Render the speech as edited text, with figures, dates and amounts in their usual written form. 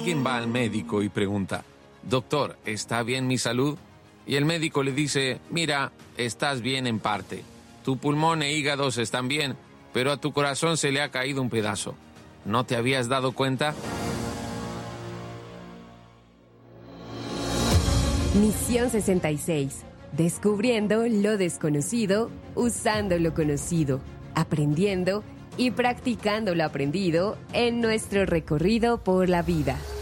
Alguien va al médico y pregunta: «Doctor, ¿está bien mi salud?». Y el médico le dice: «Mira, estás bien en parte. Tu pulmón e hígados están bien, pero a tu corazón se le ha caído un pedazo. ¿No te habías dado cuenta?». Misión 66. Descubriendo lo desconocido, usando lo conocido, aprendiendo y practicando lo aprendido en nuestro recorrido por la vida.